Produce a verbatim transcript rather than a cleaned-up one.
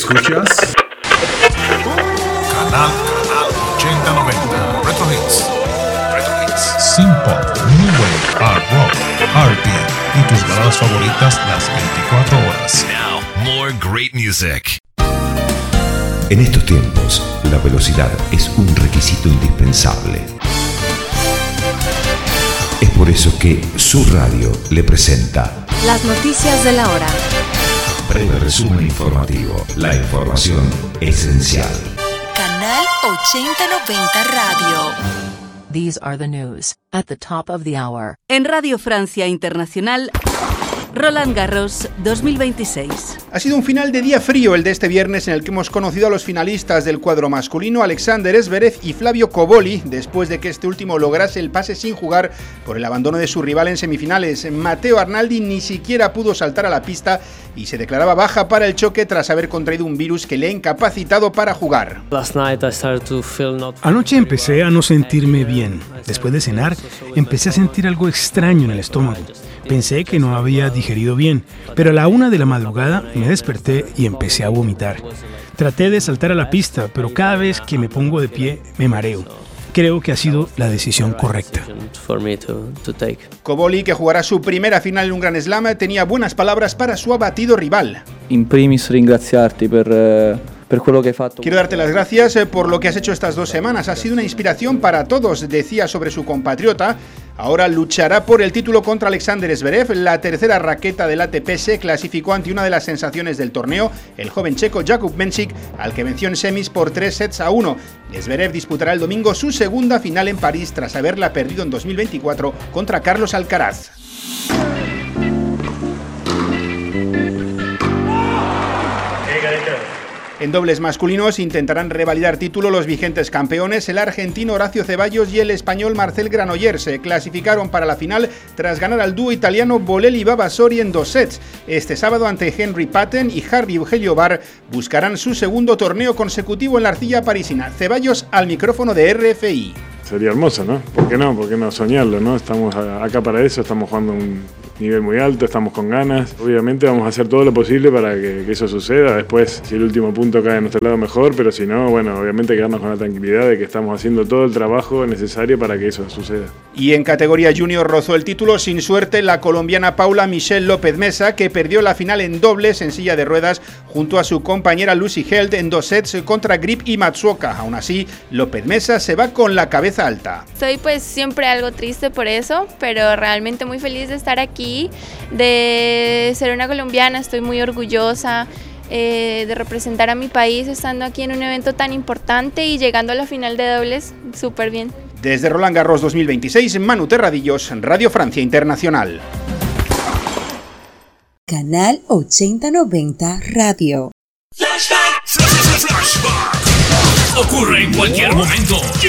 ¿Escuchas? Canal, canal ochenta noventa. Retro Hits. Retro Hits. Synth-pop, New Wave, Art Rock, R and B y tus baladas favoritas las veinticuatro horas. Now, more great music. En estos tiempos, la velocidad es un requisito indispensable. Es por eso que Su Radio le presenta las noticias de la hora. Breve resumen informativo, la información esencial. Canal ochenta noventa Radio. These are the news at the top of the hour. En Radio Francia Internacional, Roland Garros dos mil veintiséis. Ha sido un final de día frío el de este viernes en el que hemos conocido a los finalistas del cuadro masculino, Alexander Zverev y Flavio Cobolli, después de que este último lograse el pase sin jugar por el abandono de su rival en semifinales. Matteo Arnaldi ni siquiera pudo saltar a la pista y se declaraba baja para el choque tras haber contraído un virus que le ha incapacitado para jugar. Anoche empecé a no sentirme bien. Después de cenar, empecé a sentir algo extraño en el estómago. Pensé que no había digerido bien, pero a la una de la madrugada me desperté y empecé a vomitar. Traté de saltar a la pista, pero cada vez que me pongo de pie me mareo. Creo que ha sido la decisión correcta. Cobolli, que jugará su primera final en un Grand Slam, tenía buenas palabras para su abatido rival. In primis ringraziarti per... Uh... Quiero darte las gracias por lo que has hecho estas dos semanas. Ha sido una inspiración para todos, decía sobre su compatriota. Ahora luchará por el título contra Alexander Zverev. La tercera raqueta del A T P se clasificó ante una de las sensaciones del torneo, el joven checo Jakub Mensik, al que venció en semis por tres sets a uno. Zverev disputará el domingo su segunda final en París tras haberla perdido en dos mil veinticuatro contra Carlos Alcaraz. En dobles masculinos intentarán revalidar título los vigentes campeones. El argentino Horacio Ceballos y el español Marcel Granollers se clasificaron para la final tras ganar al dúo italiano Bolelli-Vavasori en dos sets. Este sábado ante Henry Patten y Harvey Eugenio Bar buscarán su segundo torneo consecutivo en la arcilla parisina. Ceballos al micrófono de R F I. Sería hermoso, ¿no? ¿Por qué no? ¿Por qué no soñarlo, no? Estamos acá para eso, estamos jugando un nivel muy alto, estamos con ganas. Obviamente vamos a hacer todo lo posible para que, que eso suceda. Después, si el último punto cae a nuestro lado, mejor, pero si no, bueno, obviamente quedarnos con la tranquilidad de que estamos haciendo todo el trabajo necesario para que eso suceda. Y en categoría junior rozó el título sin suerte la colombiana Paula Michelle López Mesa, que perdió la final en dobles en silla de ruedas junto a su compañera Lucy Held en dos sets contra Grip y Matsuoka. Aún así, López Mesa se va con la cabeza alta. Estoy pues siempre algo triste por eso, pero realmente muy feliz de estar aquí, de ser una colombiana. Estoy muy orgullosa eh, de representar a mi país estando aquí en un evento tan importante y llegando a la final de dobles súper bien. Desde Roland Garros dos mil veintiséis, Manu Terradillos, Radio Francia Internacional. Canal ochenta noventa Radio. Flashback. Flashback. Ocurre en cualquier momento y